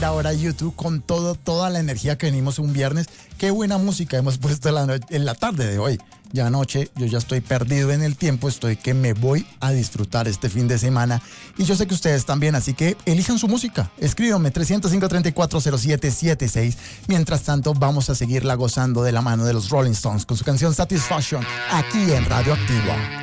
Ahora YouTube con toda la energía que venimos un viernes. Qué buena música hemos puesto en la tarde de hoy. Ya anoche yo ya estoy perdido en el tiempo, estoy que me voy a disfrutar este fin de semana y yo sé que ustedes también, así que elijan su música, escríbanme 305-340776. Mientras tanto vamos a seguirla gozando de la mano de los Rolling Stones con su canción Satisfaction aquí en Radio Activa.